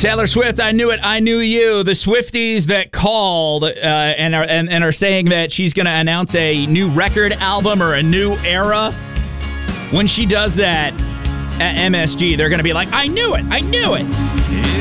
Taylor Swift, I Knew It, I Knew You. The Swifties that called and are saying that she's going to announce a new record album or a new era. When she does that at MSG, they're going to be like, I knew it, I knew it.